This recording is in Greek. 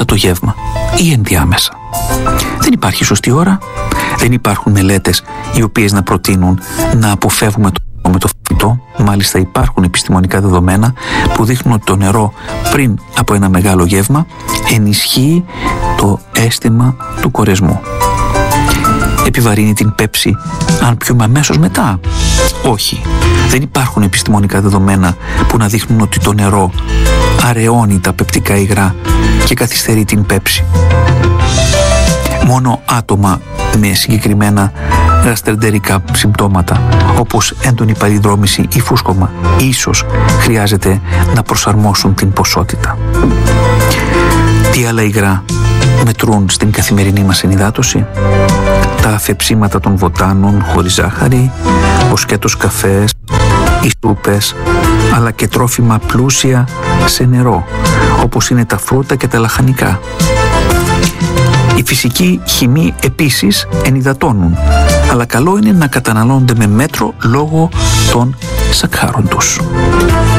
το γεύμα ή ενδιάμεσα. Δεν υπάρχει σωστή ώρα, δεν υπάρχουν μελέτες οι οποίες να προτείνουν να αποφεύγουμε με το φυτό. Μάλιστα υπάρχουν επιστημονικά δεδομένα που δείχνουν ότι το νερό πριν από ένα μεγάλο γεύμα ενισχύει το αίσθημα του κορεσμού. Επιβαρύνει την πέψη αν πιούμε αμέσως μετά? Όχι. Δεν υπάρχουν επιστημονικά δεδομένα που να δείχνουν ότι το νερό αραιώνει τα πεπτικά υγρά και καθυστερεί την πέψη. Μόνο άτομα με συγκεκριμένα γαστρεντερικά συμπτώματα, όπως έντονη παλινδρόμηση ή φούσκωμα, ίσως χρειάζεται να προσαρμόσουν την ποσότητα. Τι άλλα υγρά μετρούν στην καθημερινή μας ενυδάτωση? Τα αφεψίματα των βοτάνων χωρίς ζάχαρη, ο σκέτος καφές, οι σούπες, αλλά και τρόφιμα πλούσια σε νερό, όπως είναι τα φρούτα και τα λαχανικά. Οι φυσικοί χυμοί επίσης ενυδατώνουν, αλλά καλό είναι να καταναλώνονται με μέτρο λόγω των σακχάρων τους.